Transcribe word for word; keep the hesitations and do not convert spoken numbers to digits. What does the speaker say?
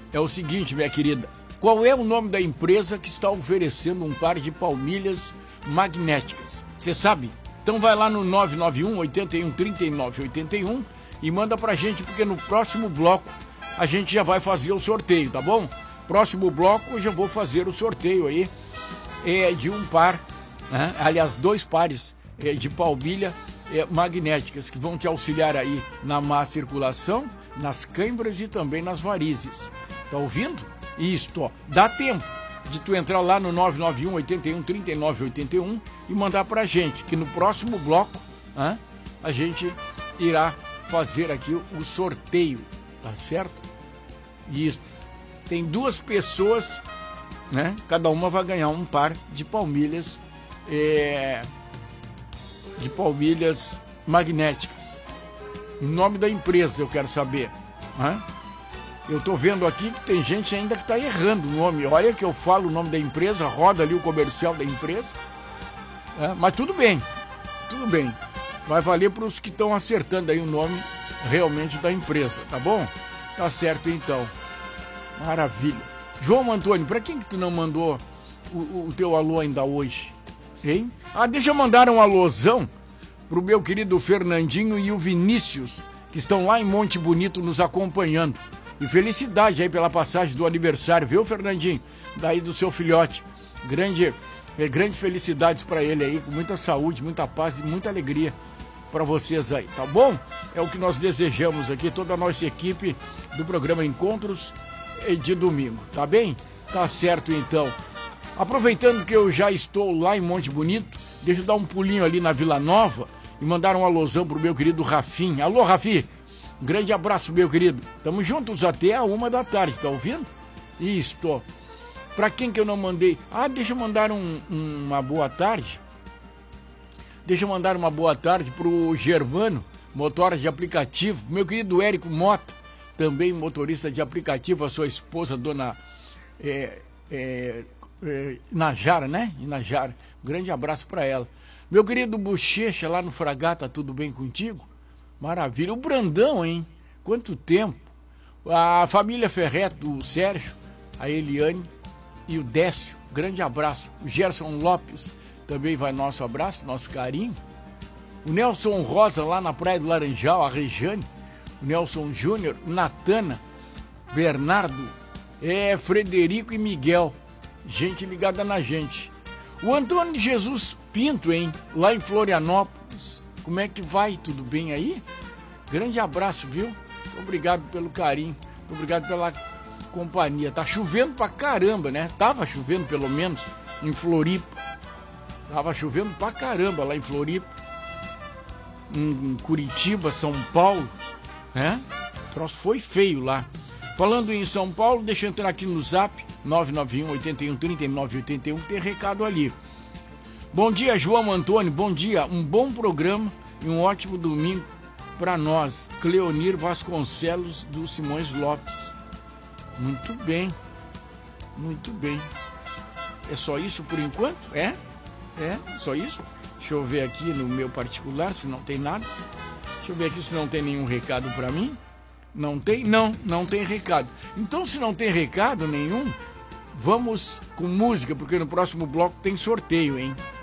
é o seguinte, minha querida. Qual é o nome da empresa que está oferecendo um par de palmilhas magnéticas? Você sabe? Então vai lá no nove nove um, oito um, três nove oito um e manda pra gente, porque no próximo bloco a gente já vai fazer o sorteio, tá bom? Próximo bloco eu já vou fazer o sorteio aí é, de um par, né? Aliás, dois pares é, de palmilha é, magnéticas que vão te auxiliar aí na má circulação, nas câimbras e também nas varizes. Tá ouvindo? Isto, ó, dá tempo de tu entrar lá no nove nove um, oito um, três nove oito um e mandar pra gente, que no próximo bloco hein, a gente irá fazer aqui o sorteio, tá certo? Isso. Tem duas pessoas, né? Cada uma vai ganhar um par de palmilhas, é, de palmilhas magnéticas. O nome da empresa eu quero saber, né? Eu tô vendo aqui que tem gente ainda que tá errando o nome. Olha que eu falo o nome da empresa, roda ali o comercial da empresa. É, mas tudo bem, tudo bem. Vai valer para os que estão acertando aí o nome realmente da empresa, tá bom? Tá certo então. Maravilha. João Antônio, para quem que tu não mandou o, o teu alô ainda hoje? Hein? Ah, deixa eu mandar um alôzão pro meu querido Fernandinho e o Vinícius, que estão lá em Monte Bonito nos acompanhando. E felicidade aí pela passagem do aniversário, viu, Fernandinho? Daí do seu filhote. Grande, é, grande felicidades para ele aí, com muita saúde, muita paz e muita alegria para vocês aí, tá bom? É o que nós desejamos aqui, toda a nossa equipe do programa Encontros de Domingo, tá bem? Tá certo então. Aproveitando que eu já estou lá em Monte Bonito, deixa eu dar um pulinho ali na Vila Nova e mandar um alôzão pro meu querido Rafim. Alô, Rafi! Um grande abraço, meu querido. Tamo juntos até a uma da tarde, tá ouvindo? Isto. Pra quem que eu não mandei? Ah, deixa eu mandar um, um, uma boa tarde. Deixa eu mandar uma boa tarde pro Germano, motora de aplicativo. Meu querido Érico Mota, também motorista de aplicativo. A sua esposa, dona é, é, é, Inajara, né? Inajara. Um grande abraço pra ela. Meu querido Bochecha, lá no Fragata, tudo bem contigo? Maravilha. O Brandão, hein? Quanto tempo. A família Ferreto, o Sérgio, a Eliane e o Décio. Grande abraço. O Gerson Lopes, também vai nosso abraço, nosso carinho. O Nelson Rosa, lá na Praia do Laranjal, a Rejane. O Nelson Júnior, Natana, Bernardo, é, Frederico e Miguel. Gente ligada na gente. O Antônio de Jesus Pinto, hein? Lá em Florianópolis. Como é que vai? Tudo bem aí? Grande abraço, viu? Obrigado pelo carinho. Obrigado pela companhia. Tá chovendo pra caramba, né? Tava chovendo pelo menos em Floripa. Tava chovendo pra caramba lá em Floripa. Em Curitiba, São Paulo. Né? O troço foi feio lá. Falando em São Paulo, deixa eu entrar aqui no zap nove nove um, oito um, três nove oito um, tem recado ali. Bom dia, João Antônio, bom dia, um bom programa e um ótimo domingo para nós. Cleonir Vasconcelos do Simões Lopes. Muito bem, muito bem. É só isso por enquanto? É? É? Só isso? Deixa eu ver aqui no meu particular se não tem nada. Deixa eu ver aqui se não tem nenhum recado para mim. Não tem? Não, não tem recado. Então, se não tem recado nenhum, vamos com música, porque no próximo bloco tem sorteio, hein?